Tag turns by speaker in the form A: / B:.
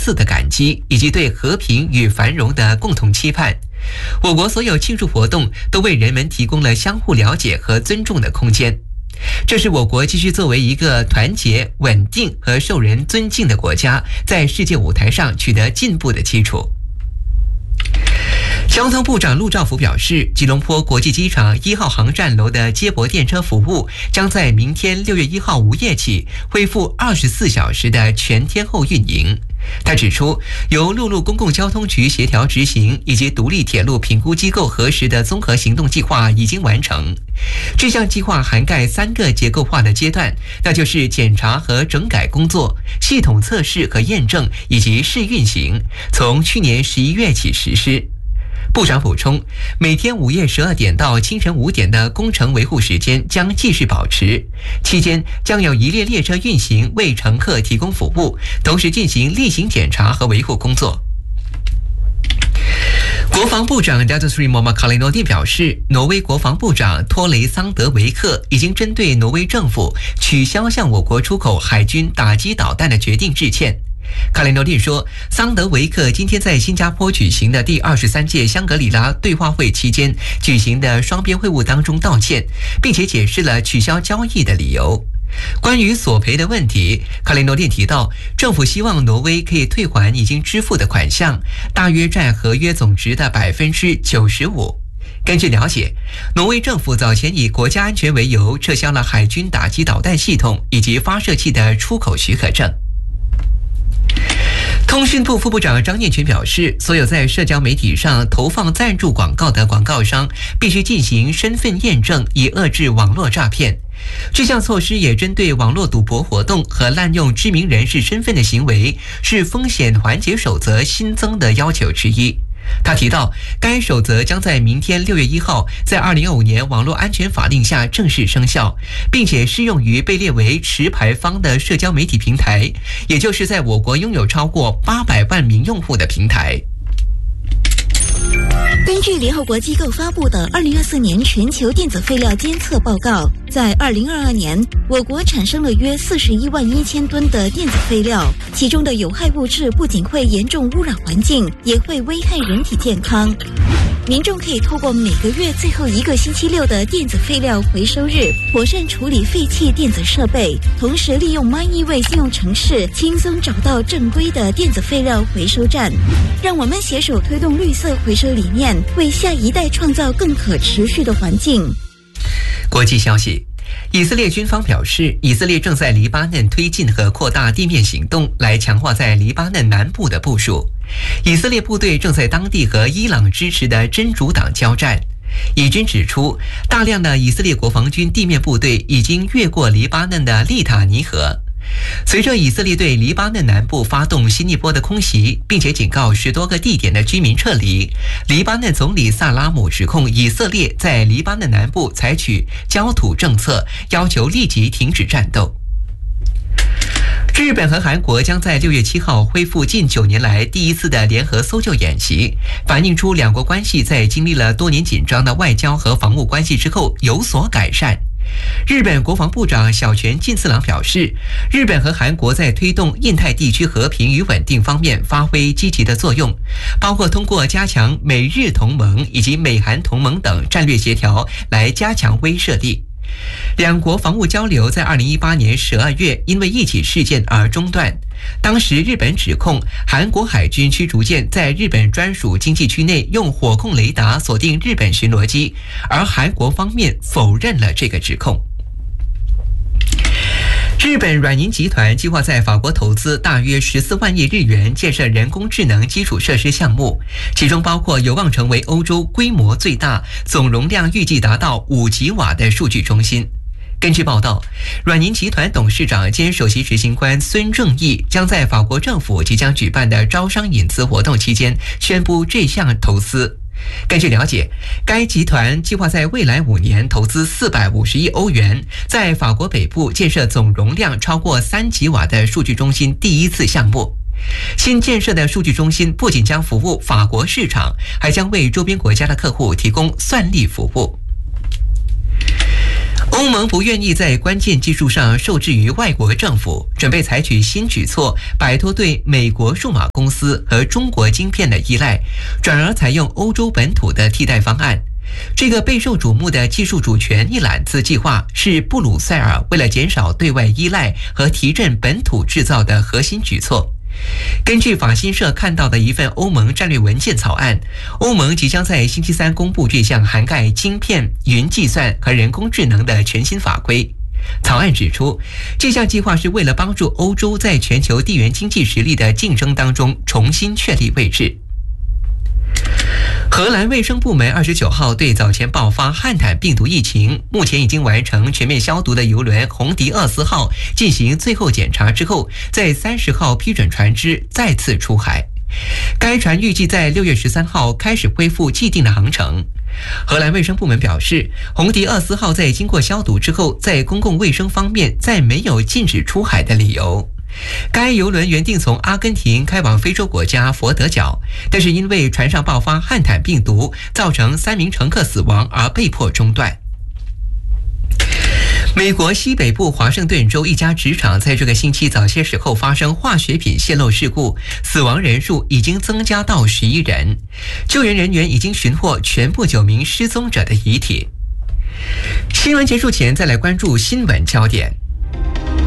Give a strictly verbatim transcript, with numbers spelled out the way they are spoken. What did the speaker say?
A: 似的感激，以及对和平与繁荣的共同期盼。我国所有庆祝活动都为人们提供了相互了解和尊重的空间。这是我国继续作为一个团结、稳定和受人尊敬的国家，在世界舞台上取得进步的基础。交通部长陆兆福表示，吉隆坡国际机场一号航站楼的接驳电车服务将在明天六月一号午夜起恢复二十四小时的全天候运营。他指出，由陆路公共交通局协调执行以及独立铁路评估机构核实的综合行动计划已经完成。这项计划涵盖三个结构化的阶段，那就是检查和整改工作、系统测试和验证以及试运行，从去年十一月起实施。部长补充，每天午夜十二点到清晨五点的工程维护时间将继续保持，期间将有一列列车运行为乘客提供服务，同时进行例行检查和维护工作。国防部长 Datuk Seri Muhammad Khaliludin 表示，挪威国防部长托雷桑德维克已经针对挪威政府取消向我国出口海军打击导弹的决定致歉。卡雷诺蒂说，桑德维克今天在新加坡举行的第二十三届香格里拉对话会期间举行的双边会晤当中道歉，并且解释了取消交易的理由。关于索赔的问题，卡雷诺蒂提到，政府希望挪威可以退还已经支付的款项，大约占合约总值的百分之九十五。根据了解，挪威政府早前以国家安全为由撤销了海军打击导弹系统以及发射器的出口许可证。通讯部副部长张念群表示，所有在社交媒体上投放赞助广告的广告商必须进行身份验证，以遏制网络诈骗。这项措施也针对网络赌博活动和滥用知名人士身份的行为，是风险缓解守则新增的要求之一。他提到，该守则将在明天六月一号在二零二五年网络安全法令下正式生效，并且适用于被列为持牌方的社交媒体平台，也就是在我国拥有超过八百万名用户的平台。
B: 根据联合国机构发布的二零二四年全球电子废料监测报告，在二零二二年，我国产生了约四十一万一千吨的电子废料，其中的有害物质不仅会严重污染环境，也会危害人体健康。民众可以透过每个月最后一个星期六的电子废料回收日，妥善处理废弃电子设备，同时利用 MyEWaste 应用程式，轻松找到正规的电子废料回收站。让我们携手推动绿色回收理念，为下一代创造更可持续的环境。
A: 国际消息，以色列军方表示，以色列正在黎巴嫩推进和扩大地面行动，来强化在黎巴嫩南部的部署。以色列部队正在当地和伊朗支持的真主党交战。以军指出，大量的以色列国防军地面部队已经越过黎巴嫩的利塔尼河。随着以色列对黎巴嫩南部发动新一波的空袭，并且警告十多个地点的居民撤离，黎巴嫩总理萨拉姆指控以色列在黎巴嫩南部采取焦土政策，要求立即停止战斗。日本和韩国将在六月七号恢复近九年来第一次的联合搜救演习，反映出两国关系在经历了多年紧张的外交和防务关系之后有所改善。日本国防部长小泉进次郎表示，日本和韩国在推动印太地区和平与稳定方面发挥积极的作用，包括通过加强美日同盟以及美韩同盟等战略协调来加强威慑力。两国防务交流在二零一八年十二月因为一起事件而中断，当时日本指控韩国海军驱逐舰在日本专属经济区内用火控雷达锁定日本巡逻机，而韩国方面否认了这个指控。日本软银集团计划在法国投资大约十四万亿日元建设人工智能基础设施项目，其中包括有望成为欧洲规模最大、总容量预计达到五吉瓦的数据中心。根据报道，软银集团董事长兼首席执行官孙正义将在法国政府即将举办的招商引资活动期间宣布这项投资。根据了解，该集团计划在未来五年投资四百五十亿欧元，在法国北部建设总容量超过三吉瓦的数据中心第一次项目。新建设的数据中心不仅将服务法国市场，还将为周边国家的客户提供算力服务。 欧盟不愿意在关键技术上受制于外国政府，准备采取新举措，摆脱对美国数码公司和中国晶片的依赖，转而采用欧洲本土的替代方案。这个备受瞩目的技术主权一揽子计划是布鲁塞尔为了减少对外依赖和提振本土制造的核心举措。根据法新社看到的一份欧盟战略文件草案，欧盟即将在星期三公布这项涵盖晶片、云计算和人工智能的全新法规。草案指出，这项计划是为了帮助欧洲在全球地缘经济实力的竞争当中重新确立位置。荷兰卫生部门二十九号对早前爆发汉坦病毒疫情，目前已经完成全面消毒的邮轮红迪厄斯号进行最后检查之后，在三十号批准船只再次出海。该船预计在六月十三号开始恢复既定的航程。荷兰卫生部门表示，红迪厄斯号在经过消毒之后，在公共卫生方面再没有禁止出海的理由。该邮轮原定从阿根廷开往非洲国家佛得角，但是因为船上爆发汉坦病毒，造成三名乘客死亡而被迫中断。美国西北部华盛顿州一家职场在这个星期早些时候发生化学品泄漏事故，死亡人数已经增加到十一人，救援人员已经寻获全部九名失踪者的遗体。新闻结束前，再来关注新闻焦点。